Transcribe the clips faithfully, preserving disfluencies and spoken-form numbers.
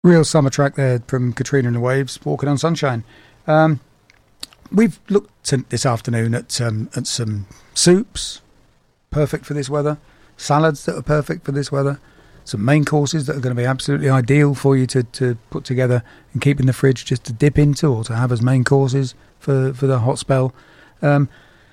Real summer track there from Katrina and the Waves, Walking on Sunshine. Um, we've looked at this afternoon at um, at some soups, perfect for this weather, salads that are perfect for this weather, some main courses that are going to be absolutely ideal for you to, to put together and keep in the fridge just to dip into or to have as main courses for, for the hot spell, um,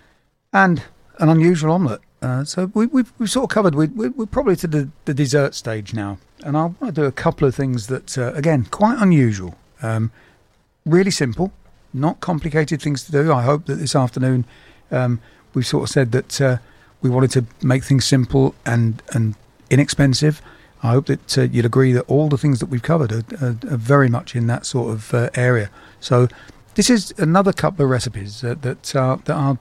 and an unusual omelette. Uh, so we, we've, we've sort of covered, we, we, we're probably to the, the dessert stage now. And I want to do a couple of things that, uh, again, quite unusual. Um, really simple, not complicated things to do. I hope that this afternoon um, we've sort of said that uh, we wanted to make things simple and, and inexpensive. I hope that uh, you'd agree that all the things that we've covered are, are, are very much in that sort of uh, area. So this is another couple of recipes uh, that, uh, that are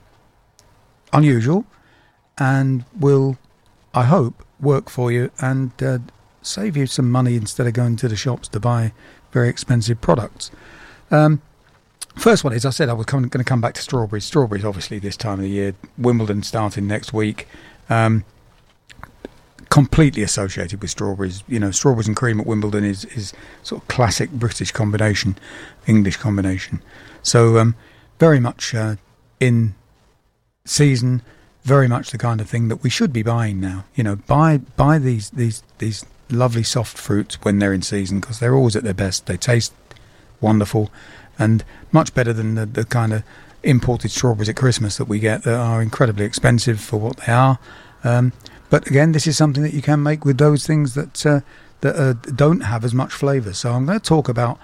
unusual and will, I hope, work for you and uh, save you some money instead of going to the shops to buy very expensive products. Um, first one is, I said I was going to come back to strawberries. Strawberries, obviously, this time of the year. Wimbledon starting next week. Um, completely associated with strawberries. You know, strawberries and cream at Wimbledon is, is sort of classic British combination, English combination. So um, very much uh, in season. Very much the kind of thing that we should be buying now. You know, buy buy these these these lovely soft fruits when they're in season, because they're always at their best. They taste wonderful and much better than the, the kind of imported strawberries at Christmas that we get that are incredibly expensive for what they are. Um, but again, this is something that you can make with those things that uh, that uh, don't have as much flavour. So I'm going to talk about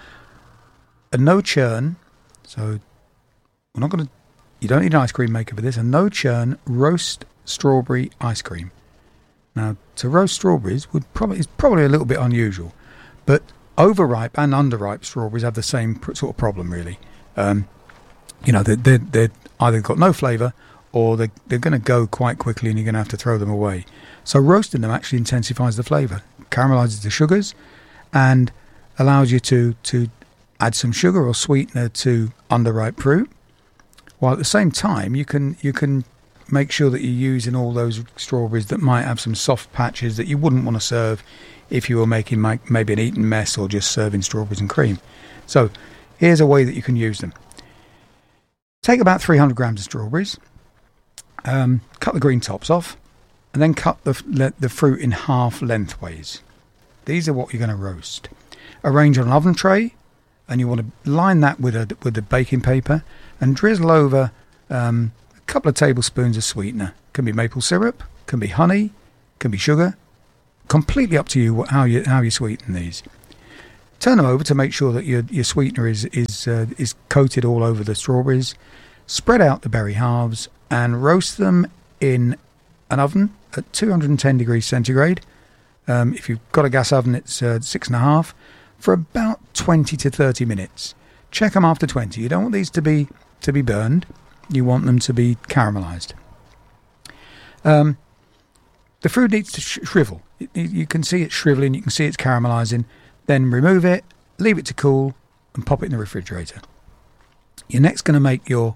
a no churn. So we're not going to. You don't need an ice cream maker for this. A no churn roast strawberry ice cream. Now, to roast strawberries would probably is probably a little bit unusual, but overripe and underripe strawberries have the same pr- sort of problem, really. Um, you know, they're, they're, they're either got no flavour or they're, they're going to go quite quickly and you're going to have to throw them away. So roasting them actually intensifies the flavour, caramelizes the sugars, and allows you to to add some sugar or sweetener to underripe fruit. While at the same time, you can you can make sure that you're using all those strawberries that might have some soft patches that you wouldn't want to serve if you were making maybe an Eton mess or just serving strawberries and cream. So here's a way that you can use them. Take about three hundred grams of strawberries, um, cut the green tops off, and then cut the, the fruit in half lengthways. These are what you're going to roast. Arrange on an oven tray, and you want to line that with a with the baking paper and drizzle over um, a couple of tablespoons of sweetener. Can be maple syrup, can be honey, can be sugar. Completely up to you how you how you sweeten these. Turn them over to make sure that your your sweetener is is uh, is coated all over the strawberries. Spread out the berry halves and roast them in an oven at two hundred ten degrees centigrade. Um, if you've got a gas oven, it's uh, six and a half for about twenty to thirty minutes. Check them after twenty. You don't want these to be to be burned. You want them to be caramelized. Um, the fruit needs to sh- shrivel. It, it, you can see it shriveling. You can see it's caramelizing. Then remove it, leave it to cool, and pop it in the refrigerator. You're next going to make your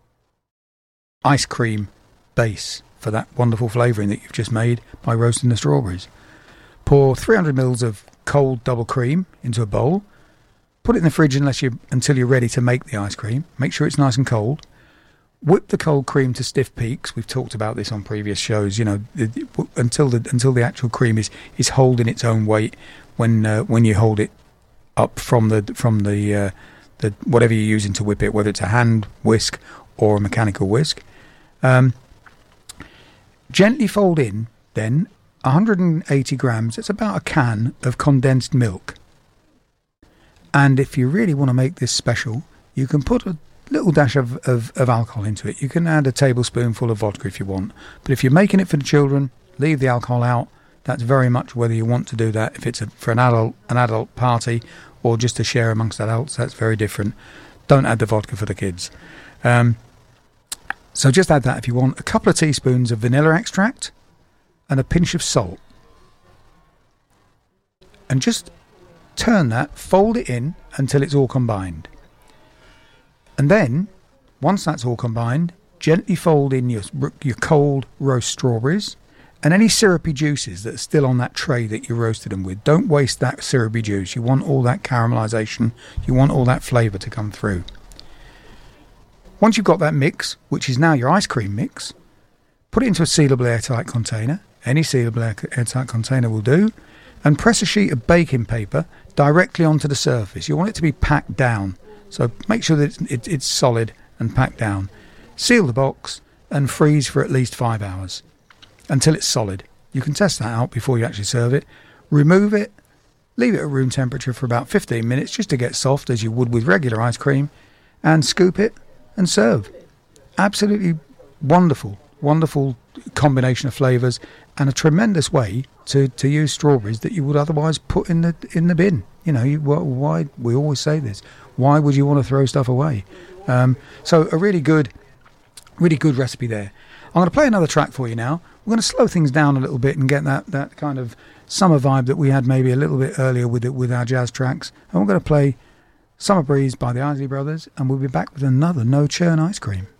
ice cream base for that wonderful flavouring that you've just made by roasting the strawberries. Pour three hundred milliliters of cold double cream into a bowl. Put it in the fridge unless you until you're ready to make the ice cream. Make sure it's nice and cold. Whip the cold cream to stiff peaks. We've talked about this on previous shows. You know, the, until the until the actual cream is, is holding its own weight when uh, when you hold it up from the from the uh, the whatever you're using to whip it, whether it's a hand whisk or a mechanical whisk. Um, gently fold in then one hundred eighty grams. It's about a can of condensed milk. And if you really want to make this special, you can put a little dash of, of, of alcohol into it. You can add a tablespoonful of vodka if you want. But if you're making it for the children, leave the alcohol out. That's very much whether you want to do that. If it's a, for an adult an adult party or just to share amongst adults, that's very different. Don't add the vodka for the kids. Um, so just add that if you want. A couple of teaspoons of vanilla extract and a pinch of salt. And just turn that, fold it in until it's all combined. And then, once that's all combined, gently fold in your your cold roast strawberries And any syrupy juices that are still on that tray that you roasted them with, don't waste that syrupy juice. You want all that caramelisation. You want all that flavour to come through. Once you've got that mix, which is now your ice cream mix, put it into a sealable airtight container. Any sealable air- airtight container will do. And press a sheet of baking paper directly onto the surface. You want it to be packed down. So make sure that it's, it, it's solid and packed down. Seal the box and freeze for at least five hours until it's solid. You can test that out before you actually serve it. Remove it. Leave it at room temperature for about fifteen minutes just to get soft as you would with regular ice cream. And scoop it and serve. Absolutely wonderful, wonderful combination of flavours and a tremendous way to, to use strawberries that you would otherwise put in the in the bin. You know, you, why we always say this. Why would you want to throw stuff away? Um, so a really good, really good recipe there. I'm going to play another track for you now. We're going to slow things down a little bit and get that, that kind of summer vibe that we had maybe a little bit earlier with it with our jazz tracks. And we're going to play Summer Breeze by the Isley Brothers, and we'll be back with another No Churn ice cream.